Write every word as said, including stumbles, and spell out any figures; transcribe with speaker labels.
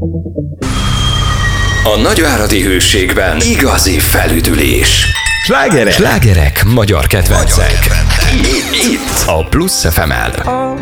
Speaker 1: A nagyváradi Hőségben igazi felüdülés.
Speaker 2: Slágerek,
Speaker 1: Slágerek magyar kedvencek. Itt, itt a Plusz ef em-el.